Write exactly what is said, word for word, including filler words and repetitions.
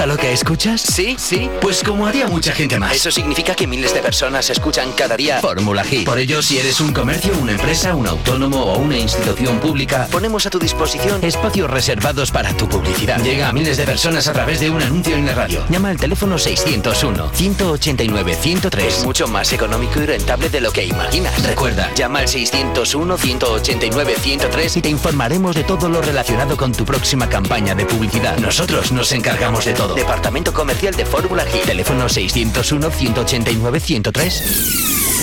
a lo que escuchas? Sí, sí. Pues como haría mucha gente más. Eso significa que miles de personas escuchan cada día Fórmula Hit. Por ello, si eres un comercio, una empresa, un autónomo o una institución pública, ponemos a tu disposición espacios reservados para tu publicidad. Llega a miles de personas a través de un anuncio en la radio. Llama al teléfono seiscientos uno, ciento ochenta y nueve, ciento tres. Es mucho más económico y rentable de lo que imaginas. Recuerda, llama al seiscientos uno, ciento ochenta y nueve, ciento tres y te informaremos de todo lo relacionado con tu próxima campaña de publicidad. Nosotros nos encargamos de todo. Departamento Comercial de Fórmula Hit. Teléfono seiscientos uno, ciento ochenta y nueve, ciento tres.